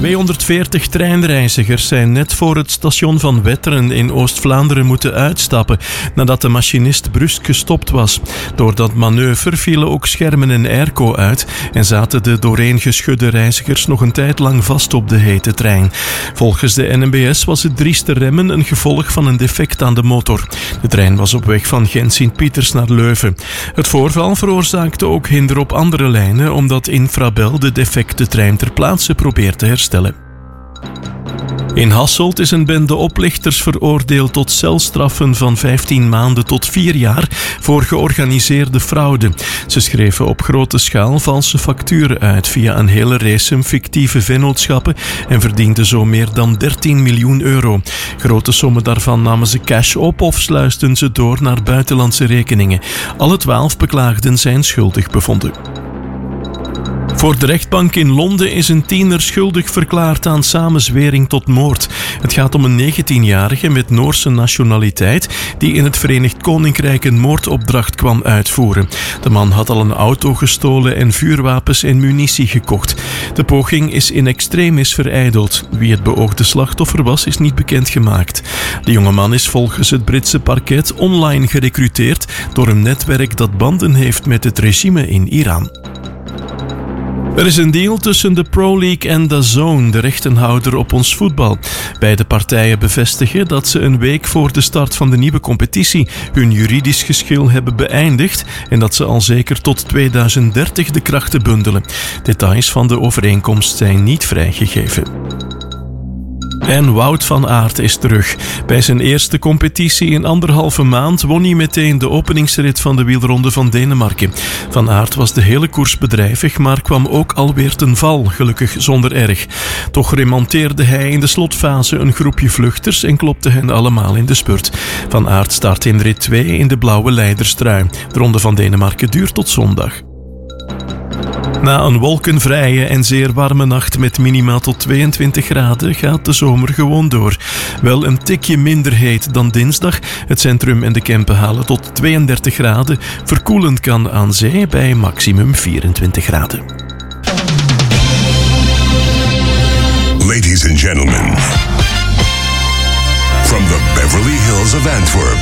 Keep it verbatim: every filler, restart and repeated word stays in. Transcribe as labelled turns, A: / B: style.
A: tweehonderdveertig treinreizigers zijn net voor het station van Wetteren in Oost-Vlaanderen moeten uitstappen nadat de machinist brusk gestopt was. Door dat manoeuvre vielen ook schermen en airco uit en zaten de dooreengeschudde reizigers nog een tijd lang vast op de hete trein. Volgens de N M B S was het drieste remmen een gevolg van een defect aan de motor. De trein was op weg van Gent-Sint-Pieters naar Leuven. Het voorval veroorzaakte ook hinder op andere lijnen omdat Infrabel de defecte trein ter plaatse probeert te herstellen. In Hasselt is een bende oplichters veroordeeld tot celstraffen van vijftien maanden tot vier jaar voor georganiseerde fraude. Ze schreven op grote schaal valse facturen uit via een hele race fictieve vennootschappen en verdienden zo meer dan dertien miljoen euro. Grote sommen daarvan namen ze cash op of sluisten ze door naar buitenlandse rekeningen. Alle twaalf beklaagden zijn schuldig bevonden. Voor de rechtbank in Londen is een tiener schuldig verklaard aan samenzwering tot moord. Het gaat om een negentienjarige met Noorse nationaliteit die in het Verenigd Koninkrijk een moordopdracht kwam uitvoeren. De man had al een auto gestolen en vuurwapens en munitie gekocht. De poging is in extremis verijdeld. Wie het beoogde slachtoffer was, is niet bekendgemaakt. De jonge man is volgens het Britse parket online gerecruiteerd door een netwerk dat banden heeft met het regime in Iran. Er is een deal tussen de Pro League en D A Z N, de rechtenhouder op ons voetbal. Beide partijen bevestigen dat ze een week voor de start van de nieuwe competitie hun juridisch geschil hebben beëindigd en dat ze al zeker tot tweeduizend dertig de krachten bundelen. Details van de overeenkomst zijn niet vrijgegeven. En Wout van Aert is terug. Bij zijn eerste competitie in anderhalve maand won hij meteen de openingsrit van de wielronde van Denemarken. Van Aert was de hele koers bedrijvig, maar kwam ook alweer ten val, gelukkig zonder erg. Toch remonteerde hij in de slotfase een groepje vluchters en klopte hen allemaal in de spurt. Van Aert start in rit twee in de blauwe leiderstrui. De ronde van Denemarken duurt tot zondag. Na een wolkenvrije en zeer warme nacht met minima tot tweeëntwintig graden gaat de zomer gewoon door. Wel een tikje minder heet dan dinsdag. Het centrum en de Kempen halen tot tweeëndertig graden. Verkoelend kan aan zee bij maximum vierentwintig graden.
B: Ladies and gentlemen, from the Beverly Hills of Antwerp,